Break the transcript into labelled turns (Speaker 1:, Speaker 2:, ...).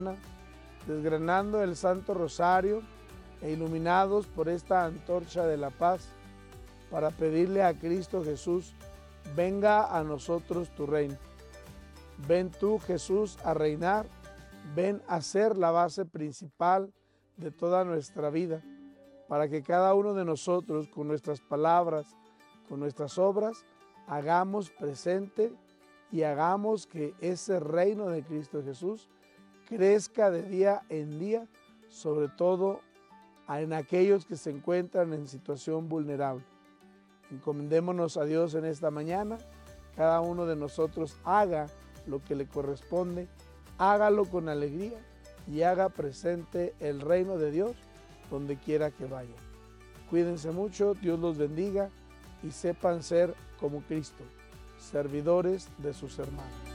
Speaker 1: desgranando el Santo Rosario e iluminados por esta antorcha de la paz, para pedirle a Cristo Jesús, venga a nosotros tu reino. Ven tú, Jesús, a reinar, ven a ser la base principal de toda nuestra vida, para que cada uno de nosotros, con nuestras palabras, con nuestras obras, hagamos presente y hagamos que ese reino de Cristo Jesús crezca de día en día, sobre todo en aquellos que se encuentran en situación vulnerable. Encomendémonos a Dios en esta mañana. Cada uno de nosotros haga lo que le corresponde, hágalo con alegría y haga presente el reino de Dios donde quiera que vaya. Cuídense mucho, Dios los bendiga y sepan ser como Cristo, servidores de sus hermanos.